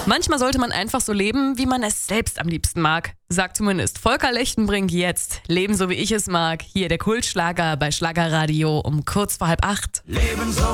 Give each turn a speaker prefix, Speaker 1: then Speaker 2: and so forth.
Speaker 1: Manchmal sollte man einfach so leben, wie man es selbst am liebsten mag. Sagt zumindest Volker Lechtenbrink jetzt. Leben so wie ich es mag. Hier der Kultschlager bei Schlagerradio um kurz vor 7:30.
Speaker 2: Leben so